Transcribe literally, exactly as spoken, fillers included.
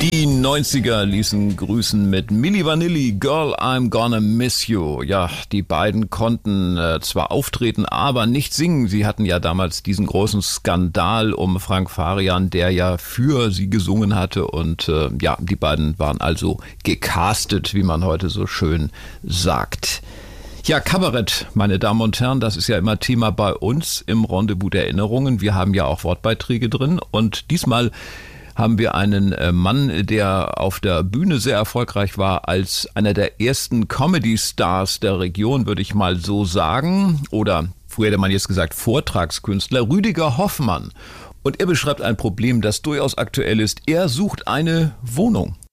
Die neunziger ließen grüßen mit Milli Vanilli, Girl, I'm Gonna Miss You. Ja, die beiden konnten äh, zwar auftreten, aber nicht singen. Sie hatten ja damals diesen großen Skandal um Frank Farian, der ja für sie gesungen hatte. Und äh, ja, die beiden waren also gecastet, wie man heute so schön sagt. Ja, Kabarett, meine Damen und Herren, das ist ja immer Thema bei uns im Rendezvous der Erinnerungen. Wir haben ja auch Wortbeiträge drin und diesmal haben wir einen Mann, der auf der Bühne sehr erfolgreich war, als einer der ersten Comedy-Stars der Region, würde ich mal so sagen. Oder früher hätte man jetzt gesagt Vortragskünstler, Rüdiger Hoffmann. Und er beschreibt ein Problem, das durchaus aktuell ist. Er sucht eine Wohnung.